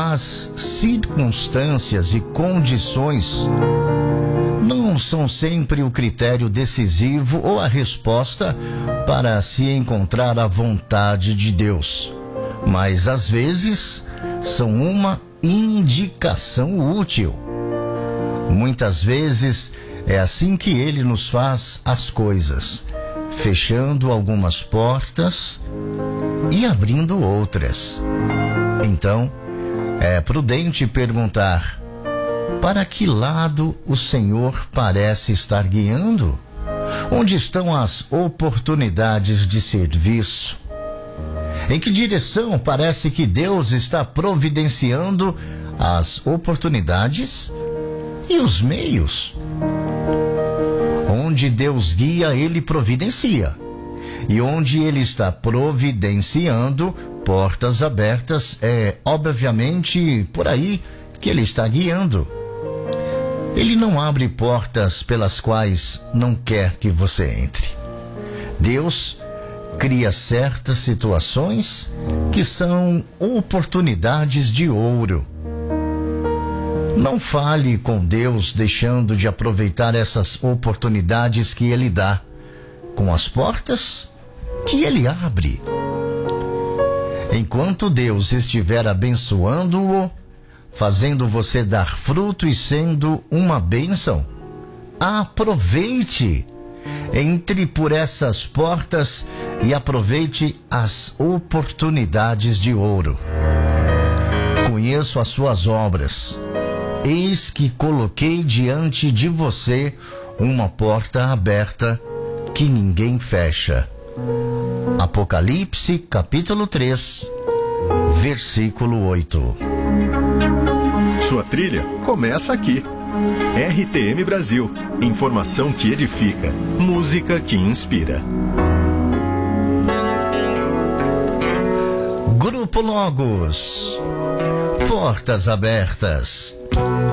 as circunstâncias e condições não são sempre o critério decisivo ou a resposta para se encontrar a vontade de Deus, mas às vezes são uma indicação útil. Muitas vezes é assim que Ele nos faz as coisas, fechando algumas portas e abrindo outras. Então, é prudente perguntar: para que lado o Senhor parece estar guiando? Onde estão as oportunidades de serviço? Em que direção parece que Deus está providenciando as oportunidades e os meios? Onde Deus guia, Ele providencia. E onde Ele está providenciando portas abertas, é obviamente por aí que Ele está guiando. Ele não abre portas pelas quais não quer que você entre. Deus cria certas situações que são oportunidades de ouro. Não fale com Deus deixando de aproveitar essas oportunidades que Ele dá, com as portas que Ele abre. Enquanto Deus estiver abençoando-o, fazendo você dar fruto e sendo uma bênção, aproveite. Entre por essas portas e aproveite as oportunidades de ouro. Conheço as suas obras. Eis que coloquei diante de você uma porta aberta que ninguém fecha. Apocalipse, capítulo 3, versículo 8. Sua trilha começa aqui. RTM Brasil. Informação que edifica. Música que inspira. Grupo Logos. Portas abertas.